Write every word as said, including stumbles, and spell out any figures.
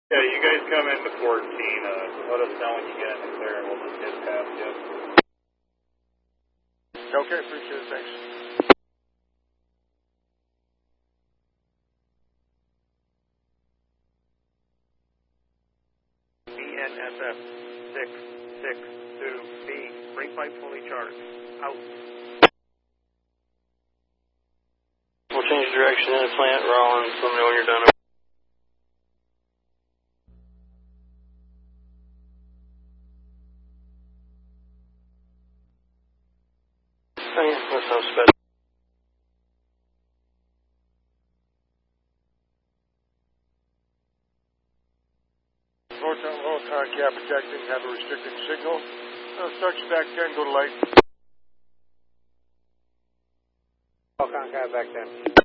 Yeah, you guys come into fourteen. Uh, let us know when you get in the clear, and we'll just get past you. Okay, appreciate it. Thanks. B N S F six six two B. Brake pipe fully charged. Out. We'll change direction in the plant, Rollins. Let me know when you're done. Oh, yeah, that sounds better. Northbound low car cap protecting, have a restricting signal. Uh, start you back ten, go to light. Falcon, back ten.